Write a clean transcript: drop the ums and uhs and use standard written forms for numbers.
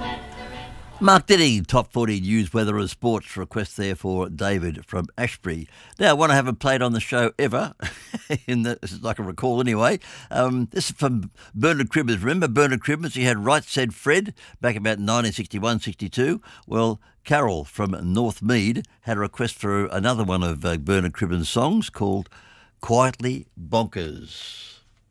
Mark Denny, Top 40 News, Weather and Sports request there for David from Ashbury. Now, one I haven't played on the show ever, this is like a recall anyway. This is from Bernard Cribbins. Remember Bernard Cribbins? He had Right Said Fred back about 1961-62. Well, Carol from North Mead had a request for another one of Bernard Cribbins' songs called Quietly Bonkers.